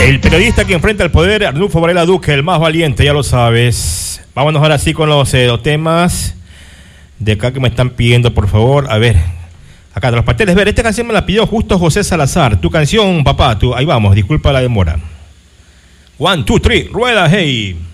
El periodista que enfrenta al poder, Arnulfo Varela Duque, el más valiente, ya lo sabes. Vámonos ahora sí con los temas de acá que me están pidiendo, por favor. A ver, acá de los pasteles. Ver, esta canción me la pidió justo José Salazar. Tu canción, papá, ahí vamos, disculpa la demora. 1, 2, 3, rueda, hey.